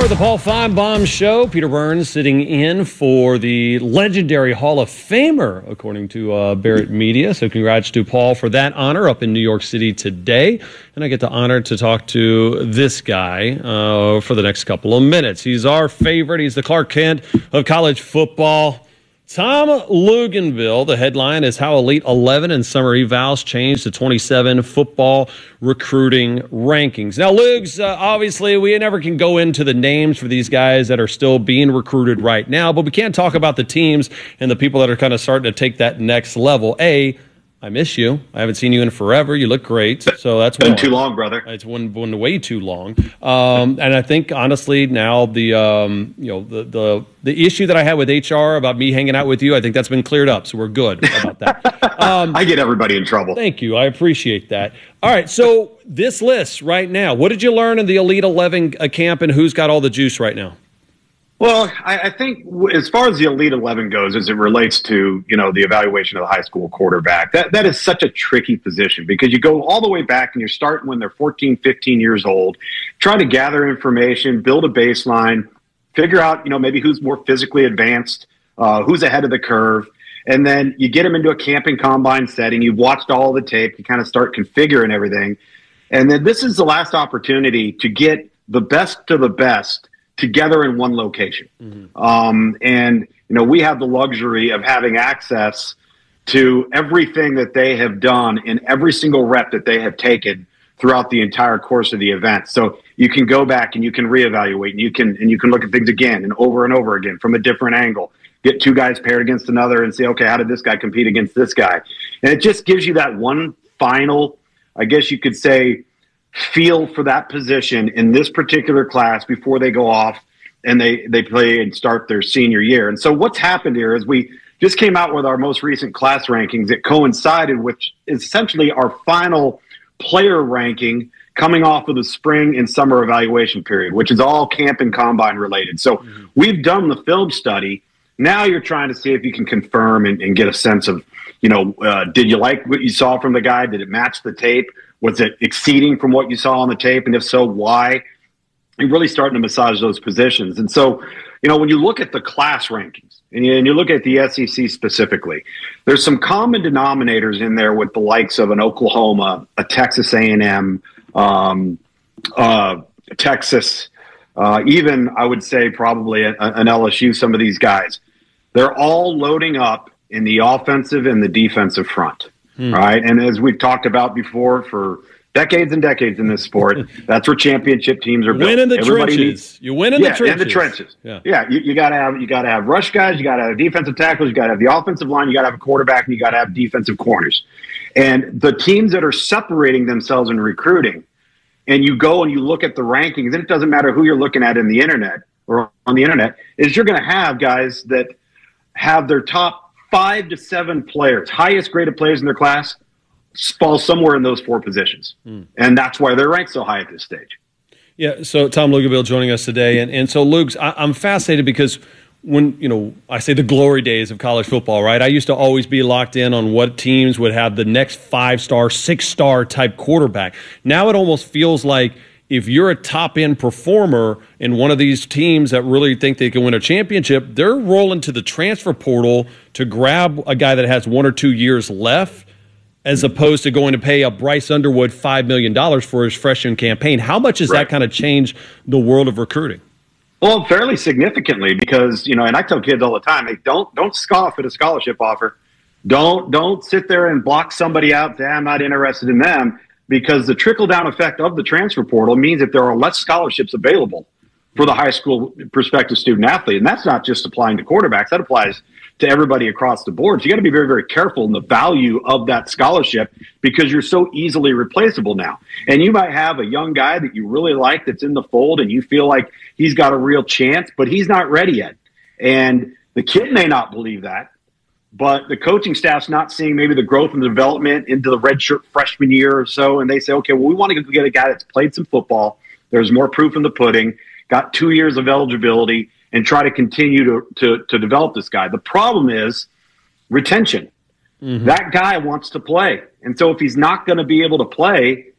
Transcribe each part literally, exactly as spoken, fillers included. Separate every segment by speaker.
Speaker 1: of the Paul Finebaum Show. Peter Burns sitting in for the legendary Hall of Famer, according to uh, Barrett Media. So congrats to Paul for that honor up in New York City today. And I get the honor to talk to this guy uh, for the next couple of minutes. He's our favorite. He's the Clark Kent of college football. Tom Luginbill. The headline is How Elite eleven and Summer Evals Changed the twenty-seven Football Recruiting Rankings. Now, Lugs, uh, obviously, we never can go into the names for these guys that are still being recruited right now, but we can talk about the teams and the people that are kind of starting to take that next level. A, I miss you. I haven't seen you in forever. You look great. So that's
Speaker 2: been
Speaker 1: one.
Speaker 2: too long, brother.
Speaker 1: It's one, one way too long. Um, and I think honestly now the um, you know the the the issue that I had with H R about me hanging out with you, I think that's been cleared up. So we're good about that. Um,
Speaker 2: I get everybody in trouble.
Speaker 1: Thank you. I appreciate that. All right. So this list right now, what did you learn in the Elite eleven camp, and who's got all the juice right now?
Speaker 2: Well, I, I think as far as the Elite eleven goes, as it relates to, you know, the evaluation of the high school quarterback, that, that is such a tricky position because you go all the way back and you're starting when they're fourteen, fifteen years old, try to gather information, build a baseline, figure out, you know, maybe who's more physically advanced, uh, who's ahead of the curve. And then you get them into a camp and combine setting. You've watched all the tape. You kind of start configuring everything. And then this is the last opportunity to get the best to the best together in one location. Mm-hmm. Um, and, you know, we have the luxury of having access to everything that they have done in every single rep that they have taken throughout the entire course of the event. So you can go back and you can reevaluate and you can, and you can look at things again and over and over again from a different angle, get two guys paired against another and say, okay, how did this guy compete against this guy? And it just gives you that one final, I guess you could say, feel for that position in this particular class before they go off and they, they play and start their senior year. And so what's happened here is we just came out with our most recent class rankings that coincided with essentially our final player ranking coming off of the spring and summer evaluation period, which is all camp and combine related. So mm-hmm. we've done the film study. Now you're trying to see if you can confirm and, and get a sense of, you know, uh, did you like what you saw from the guy? Did it match the tape? Was it exceeding from what you saw on the tape? And if so, why? You're really starting to massage those positions. And so, you know, when you look at the class rankings and you, and you look at the S E C specifically, there's some common denominators in there with the likes of an Oklahoma, a Texas A and M, um, uh, Texas, uh, even I would say probably a, an L S U, some of these guys. They're all loading up in the offensive and the defensive front. Hmm. Right. And as we've talked about before for decades and decades in this sport, that's where championship teams are built.
Speaker 1: Win in the
Speaker 2: Everybody
Speaker 1: trenches.
Speaker 2: Needs,
Speaker 1: you win in
Speaker 2: yeah,
Speaker 1: the trenches.
Speaker 2: In the trenches.
Speaker 1: Yeah.
Speaker 2: Yeah. You, you gotta have you gotta have rush guys, you gotta have defensive tackles, you gotta have the offensive line, you gotta have a quarterback, and you gotta have defensive corners. And the teams that are separating themselves in recruiting, and you go and you look at the rankings, and it doesn't matter who you're looking at in the internet or on the internet, is you're gonna have guys that have their top five to seven players, highest graded players in their class, fall somewhere in those four positions. Mm. And that's why they're ranked so high at this stage.
Speaker 1: Yeah, so Tom Luginbill joining us today. And, and so, Lugs, I, I'm fascinated because when, you know, I say the glory days of college football, right? I used to always be locked in on what teams would have the next five-star, six-star type quarterback. Now it almost feels like if you're a top-end performer in one of these teams that really think they can win a championship, they're rolling to the transfer portal to grab a guy that has one or two years left as opposed to going to pay a Bryce Underwood five million dollars for his freshman campaign. How much has right. that kind of changed the world of recruiting?
Speaker 2: Well, fairly significantly because, you know, and I tell kids all the time, hey, don't don't scoff at a scholarship offer. Don't don't sit there and block somebody out, say, I'm not interested in them. Because the trickle-down effect of the transfer portal means that there are less scholarships available for the high school prospective student-athlete. And that's not just applying to quarterbacks. That applies to everybody across the board. So you got to be very, very careful in the value of that scholarship because you're so easily replaceable now. And you might have a young guy that you really like that's in the fold and you feel like he's got a real chance, but he's not ready yet. And the kid may not believe that. But the coaching staff's not seeing maybe the growth and development into the redshirt freshman year or so. And they say, okay, well, we want to get a guy that's played some football. There's more proof in the pudding, got two years of eligibility, and try to continue to, to, to develop this guy. The problem is retention. Mm-hmm. That guy wants to play. And so if he's not going to be able to play,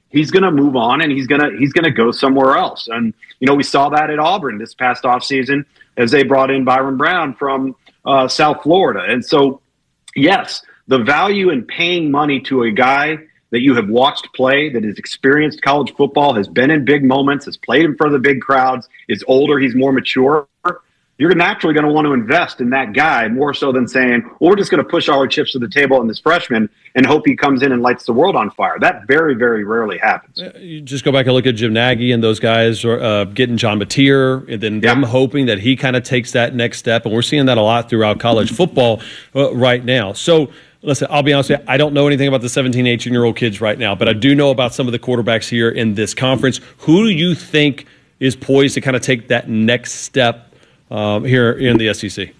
Speaker 2: he's going to move on and he's going to he's going to go somewhere else. And you know, we saw that at Auburn this past offseason as they brought in Byron Brown from uh, South Florida. And so, yes, the value in paying money to a guy that you have watched play, that has experienced college football, has been in big moments, has played in front of the big crowds, is older, he's more mature, you're naturally going to want to invest in that guy more so than saying, well, we're just going to push all our chips to the table on this freshman and hope he comes in and lights the world on fire. That very, very rarely happens.
Speaker 1: You just go back and look at Jim Nagy and those guys uh, getting John Mateer, and then yeah. them hoping that he kind of takes that next step. And we're seeing that a lot throughout college football uh, right now. So, listen, I'll be honest with you, I don't know anything about the seventeen, eighteen-year-old kids right now, but I do know about some of the quarterbacks here in this conference. Who do you think is poised to kind of take that next step Um, here in the S E C?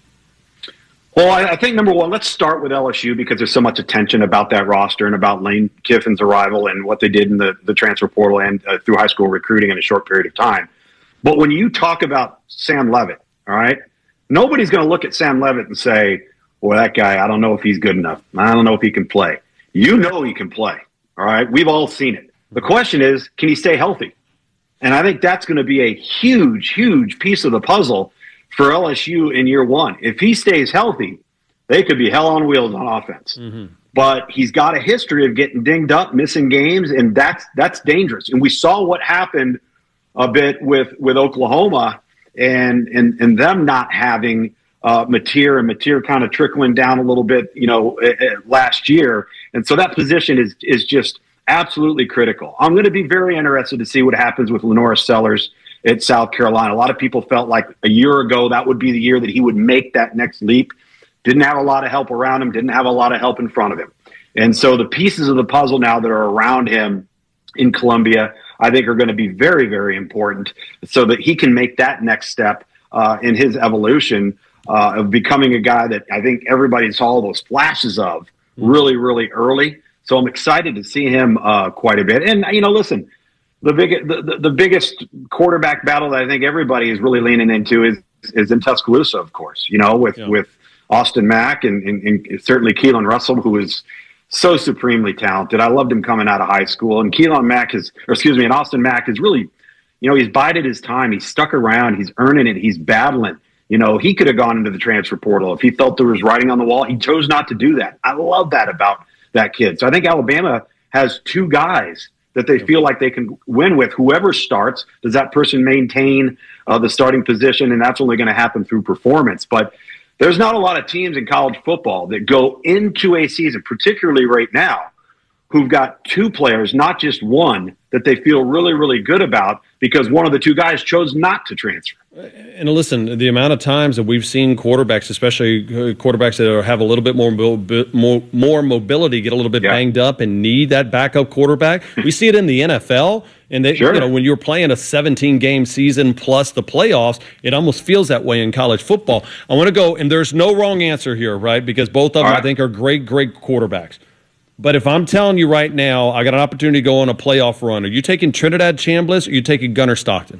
Speaker 2: Well, I, I think, number one, let's start with L S U because there's so much attention about that roster and about Lane Kiffin's arrival and what they did in the, the transfer portal and uh, through high school recruiting in a short period of time. But when you talk about Sam Leavitt, all right, nobody's going to look at Sam Leavitt and say, boy, that guy, I don't know if he's good enough. I don't know if he can play. You know he can play, all right? We've all seen it. The question is, can he stay healthy? And I think that's going to be a huge, huge piece of the puzzle for L S U in year one. If he stays healthy, they could be hell on wheels on offense. Mm-hmm. But he's got a history of getting dinged up, missing games, and that's that's dangerous. And we saw what happened a bit with, with Oklahoma and, and, and them not having uh, Mateer and Mateer kind of trickling down a little bit, you know, last year. And so that position is is just absolutely critical. I'm going to be very interested to see what happens with Lenora Sellers at South Carolina. A lot of people felt like a year ago that would be the year that he would make that next leap. Didn't have a lot of help around him, didn't have a lot of help in front of him. And so the pieces of the puzzle now that are around him in Columbia, I think are going to be very, very important so that he can make that next step uh, in his evolution uh, of becoming a guy that I think everybody saw those flashes of really, really early. So I'm excited to see him uh, quite a bit. And, you know, listen, The big, the, the, the biggest quarterback battle that I think everybody is really leaning into is is in Tuscaloosa, of course. You know, with, yeah. with Austin Mack and, and, and certainly Keelan Russell, who is so supremely talented. I loved him coming out of high school. And Keelan Mack is, or excuse me, and Austin Mack is really, you know, he's bided his time. He's stuck around. He's earning it. He's battling. You know, he could have gone into the transfer portal if he felt there was writing on the wall. He chose not to do that. I love that about that kid. So I think Alabama has two guys that they feel like they can win with. Whoever starts, does that person maintain uh, the starting position? And that's only going to happen through performance. But there's not a lot of teams in college football that go into a season, particularly right now, who've got two players, not just one, that they feel really, really good about because one of the two guys chose not to transfer.
Speaker 1: And listen, the amount of times that we've seen quarterbacks, especially quarterbacks that have a little bit more more, more mobility, get a little bit yeah. banged up and need that backup quarterback. We see it in the N F L. And they, sure. you know, when you're playing a seventeen-game season plus the playoffs, it almost feels that way in college football. I want to go, and there's no wrong answer here, right? Because both of them, right. I think, are great, great quarterbacks. But if I'm telling you right now, I got an opportunity to go on a playoff run, are you taking Trinidad Chambliss or are you taking Gunnar Stockton?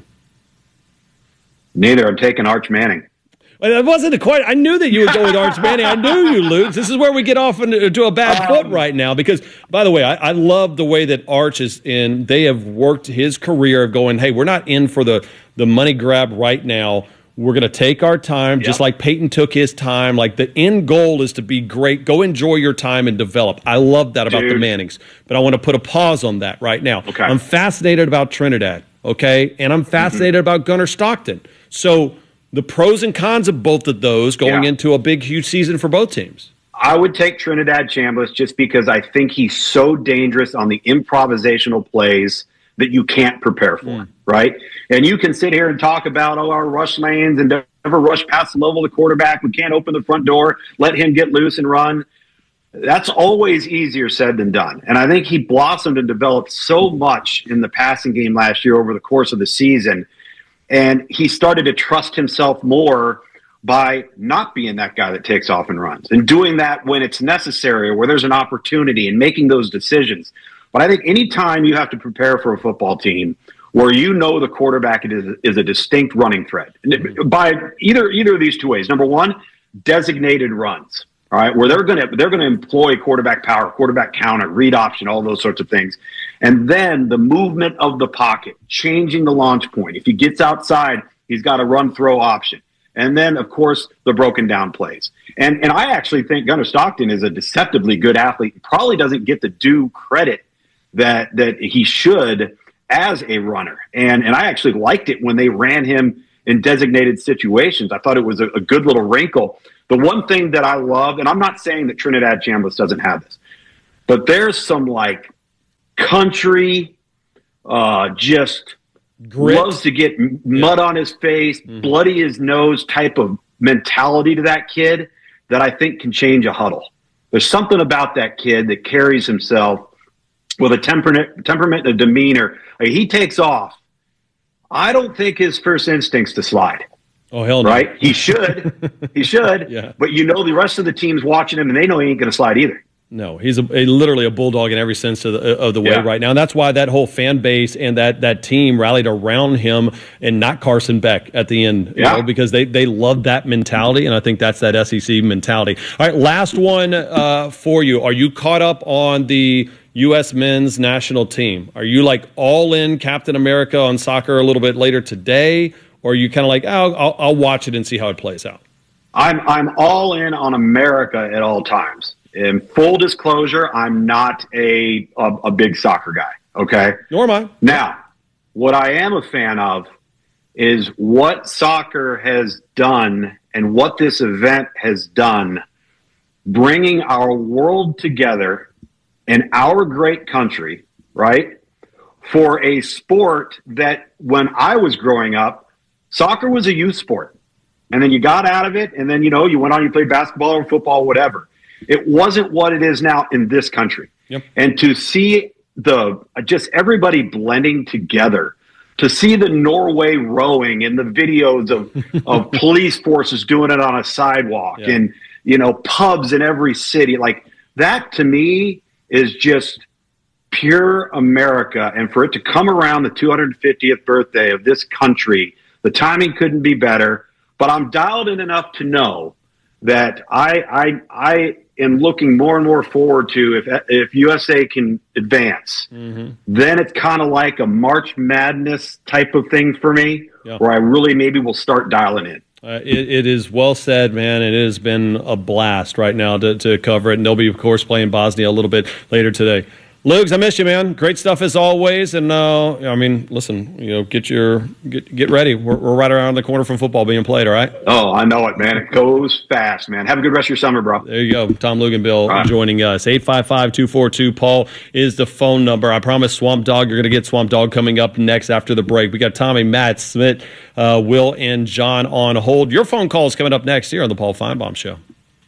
Speaker 2: Neither. I'm taking Arch Manning.
Speaker 1: Well, that wasn't quite. I knew that you would go with Arch Manning. I knew you, Luke. This is where we get off into a bad um, foot right now. Because, by the way, I, I love the way that Arch is in. They have worked his career of going, hey, we're not in for the, the money grab right now. We're going to take our time, yep. just like Peyton took his time. Like the end goal is to be great. Go enjoy your time and develop. I love that about Dude. the Mannings. But I want to put a pause on that right now.
Speaker 2: Okay.
Speaker 1: I'm fascinated about Trinidad, okay? And I'm fascinated mm-hmm. about Gunnar Stockton. So the pros and cons of both of those going yeah. into a big, huge season for both teams.
Speaker 2: I would take Trinidad Chambliss just because I think he's so dangerous on the improvisational plays that you can't prepare for, mm. right? And you can sit here and talk about, oh, our rush lanes and never rush past the level of the quarterback. We can't open the front door, let him get loose and run. That's always easier said than done. And I think he blossomed and developed so much in the passing game last year over the course of the season. And he started to trust himself more by not being that guy that takes off and runs and doing that when it's necessary or where there's an opportunity and making those decisions. But I think anytime you have to prepare for a football team where you know the quarterback is, is a distinct running threat by either either of these two ways. Number one, designated runs. all right, where they're going to they're going to employ quarterback power, quarterback counter, read option, all those sorts of things. And then the movement of the pocket, changing the launch point. If he gets outside, he's got a run throw option. And then, of course, the broken down plays. And and I actually think Gunnar Stockton is a deceptively good athlete. He probably doesn't get the due credit that that he should as a runner. And and I actually liked it when they ran him in designated situations. I thought it was a, a good little wrinkle. The one thing that I love, and I'm not saying that Trinidad Chambliss doesn't have this, but there's some like country, uh, just Grit. Loves to get mud yeah. on his face, mm-hmm. bloody his nose type of mentality to that kid that I think can change a huddle. There's something about that kid that carries himself with a temperament, temperament, a demeanor. Like, he takes off. I don't think his first instinct's to slide.
Speaker 1: Oh, hell no.
Speaker 2: Right? He should. he should. Yeah. But you know the rest of the team's watching him, and they know he ain't going to slide either.
Speaker 1: No, he's a, a, literally a bulldog in every sense of the, of the way yeah. right now. And that's why that whole fan base and that, that team rallied around him and not Carson Beck at the end, yeah. you know, because they, they love that mentality. And I think that's that S E C mentality. All right, last one uh, for you. Are you caught up on the U S men's national team? Are you like all in Captain America on soccer a little bit later today? Or are you kind of like, oh, I'll, I'll watch it and see how it plays out?
Speaker 2: I'm I'm all in on America at all times. In full disclosure, I'm not a, a a big soccer guy, okay?
Speaker 1: Nor am I.
Speaker 2: Now, what I am a fan of is what soccer has done and what this event has done, bringing our world together in our great country, right, for a sport that when I was growing up, soccer was a youth sport. And then you got out of it, and then, you know, you went on, you played basketball or football, whatever. It wasn't what it is now in this country. Yep. And to see the just everybody blending together, to see the Norway rowing and the videos of, of police forces doing it on a sidewalk yep. and, you know, pubs in every city, like that to me is just pure America. And for it to come around the two hundred fiftieth birthday of this country, the timing couldn't be better. But I'm dialed in enough to know that I I I am looking more and more forward to if if U S A can advance, mm-hmm. then it's kind of like a March Madness type of thing for me, yeah. where I really maybe will start dialing in.
Speaker 1: Uh, it, it is well said, man. It has been a blast right now to, to cover it. And they'll be, of course, playing Bosnia a little bit later today. Lugs, I miss you, man. Great stuff as always. And uh, I mean, listen, you know, get your get get ready. We're, we're right around the corner from football being played. All right.
Speaker 2: Oh, I know it, man. It goes fast, man. Have a good rest of your summer, bro.
Speaker 1: There you go. Tom Luginbill right. joining us. eight five five, two four two, Paul is the phone number. I promise, Swamp Dog, you're going to get Swamp Dog coming up next after the break. We got Tommy, Matt, Smith, uh, Will, and John on hold. Your phone call is coming up next here on the Paul Feinbaum Show.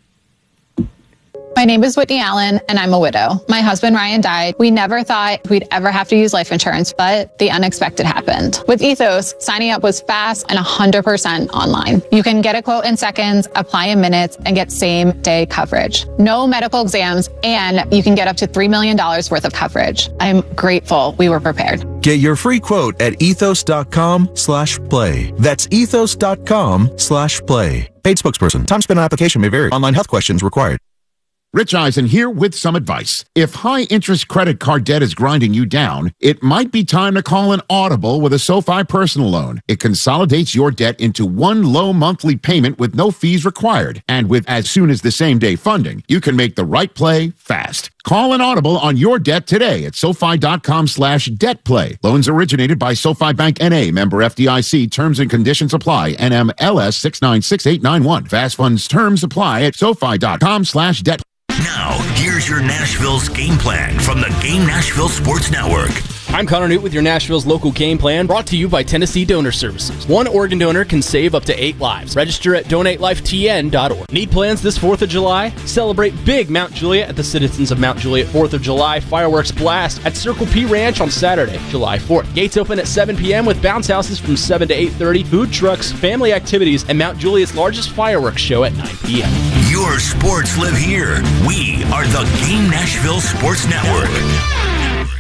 Speaker 3: My name is Whitney Allen, and I'm a widow. My husband, Ryan, died. We never thought we'd ever have to use life insurance, but the unexpected happened. With Ethos, signing up was fast and one hundred percent online. You can get a quote in seconds, apply in minutes, and get same-day coverage. No medical exams, and you can get up to three million dollars worth of coverage. I'm grateful we were prepared.
Speaker 4: Get your free quote at ethos.com slash play. That's ethos.com slash play. Paid spokesperson. Time spent on application may vary. Online health questions required.
Speaker 5: Rich Eisen here with some advice. If high-interest credit card debt is grinding you down, it might be time to call an Audible with a SoFi personal loan. It consolidates your debt into one low monthly payment with no fees required. And with as soon as the same-day funding, you can make the right play fast. Call an Audible on your debt today at SoFi.com slash debt play. Loans originated by SoFi Bank N A, member F D I C. Terms and conditions apply. N M L S six nine six eight nine one. Fast funds terms apply at SoFi.com slash debt.
Speaker 6: Now, here's your Nashville's game plan from the Game Nashville Sports Network.
Speaker 7: I'm Connor Newt with your Nashville's local game plan, brought to you by Tennessee Donor Services. One organ donor can save up to eight lives. Register at donate life T N dot org. Need plans this fourth of July? Celebrate big Mount Juliet at the Citizens of Mount Juliet fourth of July Fireworks Blast at Circle P Ranch on Saturday, July fourth. Gates open at seven p.m. with bounce houses from seven to eight thirty, food trucks, family activities, and Mount Juliet's largest fireworks show at nine p.m.
Speaker 6: Your sports live here. We are the Game Nashville Sports Network.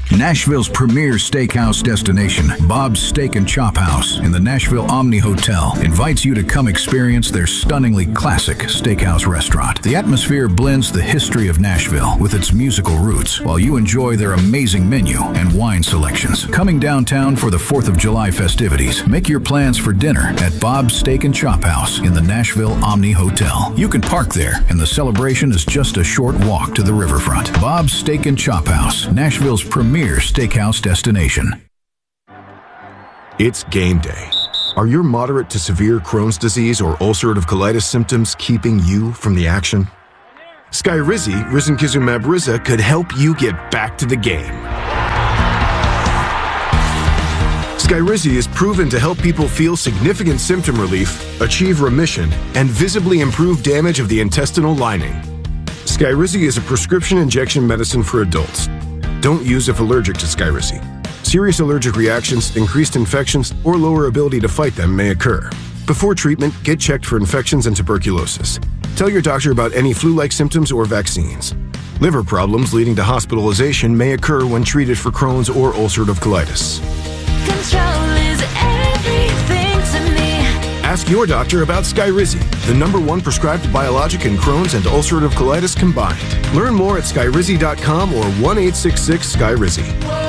Speaker 8: Nashville's premier steakhouse destination, Bob's Steak and Chop House in the Nashville Omni Hotel, invites you to come experience their stunningly classic steakhouse restaurant. The atmosphere blends the history of Nashville with its musical roots, while you enjoy their amazing menu and wine selections. Coming downtown for the fourth of July festivities, make your plans for dinner at Bob's Steak and Chop House in the Nashville Omni Hotel. You can park there, and the celebration is just a short walk to the riverfront. Bob's Steak and Chop House, Nashville's premier steakhouse destination.
Speaker 9: It's game day. Are your moderate to severe Crohn's disease or ulcerative colitis symptoms keeping you from the action? Skyrizi, risankizumab Riza, could help you get back to the game. Skyrizi is proven to help people feel significant symptom relief, achieve remission, and visibly improve damage of the intestinal lining. Skyrizi is a prescription injection medicine for adults. Don't use if allergic to Skyrizi. Serious allergic reactions, increased infections, or lower ability to fight them may occur. Before treatment, get checked for infections and tuberculosis. Tell your doctor about any flu-like symptoms or vaccines. Liver problems leading to hospitalization may occur when treated for Crohn's or ulcerative colitis.
Speaker 10: Control is everything to me.
Speaker 9: Ask your doctor about Skyrizi, the number one prescribed biologic in Crohn's and ulcerative colitis combined. Learn more at skyrizi dot com or one eight six six Skyrizi.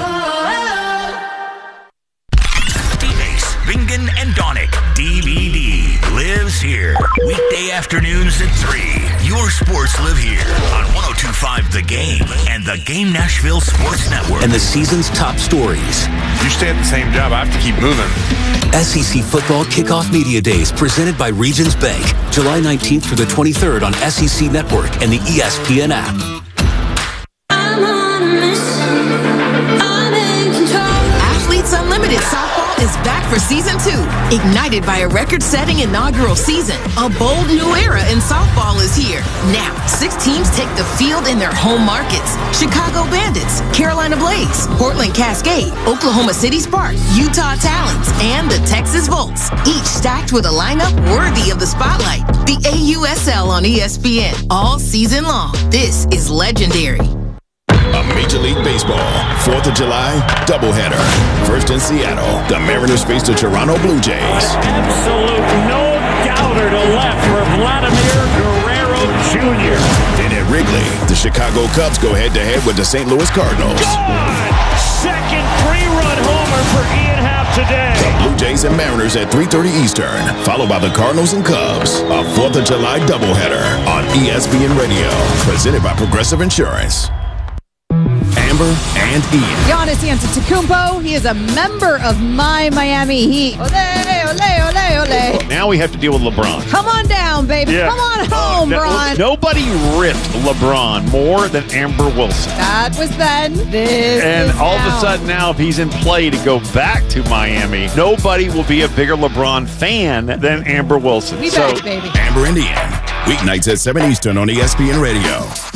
Speaker 6: Ace, Bingen, and Donick, D V D, lives here. Weekday afternoons at three. Your sports live here on one oh two point five The Game and the Game Nashville Sports Network.
Speaker 11: And the season's top stories.
Speaker 12: You stay at the same job, I have to keep moving.
Speaker 11: S E C Football Kickoff Media Days presented by Regions Bank. July nineteenth through the twenty-third on S E C Network and the E S P N app.
Speaker 10: I'm on a mission. I'm in control.
Speaker 13: Athletes Unlimited Softball is back for season two. Ignited by a record-setting inaugural season, a bold new era in softball is here. Now, six teams take the field in their home markets. Chicago Bandits, Carolina Blaze, Portland Cascade, Oklahoma City Sparks, Utah Talons, and the Texas Volts. Each stacked with a lineup worthy of the spotlight. The A U S L on E S P N all season long. This is legendary.
Speaker 14: A Major League Baseball fourth of July doubleheader. First in Seattle, the Mariners face the Toronto Blue Jays.
Speaker 15: Absolute no doubter to left for Vladimir Guerrero Junior
Speaker 14: Then at Wrigley, the Chicago Cubs go head-to-head with the Saint Louis Cardinals.
Speaker 15: God! Second three-run homer for Ian Happ today.
Speaker 14: The Blue Jays and Mariners at three thirty Eastern, followed by the Cardinals and Cubs. A fourth of July doubleheader on E S P N Radio, presented by Progressive Insurance. Amber and Ian.
Speaker 16: Giannis Antetokounmpo, he is a member of my Miami Heat. Ole, ole, ole, ole.
Speaker 17: Now we have to deal with LeBron.
Speaker 16: Come on down, baby.
Speaker 17: Yeah.
Speaker 16: Come on home,
Speaker 17: uh,
Speaker 16: Bron.
Speaker 17: Nobody ripped LeBron more than Amber Wilson.
Speaker 16: That was then. This
Speaker 17: and
Speaker 16: is
Speaker 17: all
Speaker 16: now.
Speaker 17: of a sudden now, if he's in play to go back to Miami, nobody will be a bigger LeBron fan than Amber Wilson.
Speaker 16: We
Speaker 17: so,
Speaker 16: back, baby.
Speaker 14: Amber and Ian, weeknights at seven Eastern on E S P N Radio.